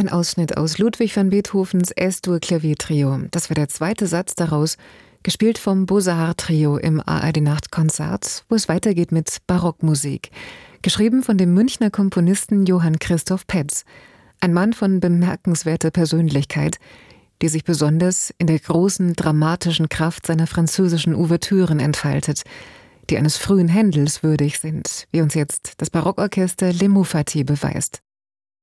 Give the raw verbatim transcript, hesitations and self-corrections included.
Ein Ausschnitt aus Ludwig van Beethovens Es-Dur Klaviertrio. Das war der zweite Satz daraus, gespielt vom Beaux-Arts Trio im A R D-Nachtkonzert, wo es weitergeht mit Barockmusik. Geschrieben von dem Münchner Komponisten Johann Christoph Petz. Ein Mann von bemerkenswerter Persönlichkeit, die sich besonders in der großen, dramatischen Kraft seiner französischen Ouvertüren entfaltet, die eines frühen Händels würdig sind, wie uns jetzt das Barockorchester Les Mouffattis beweist.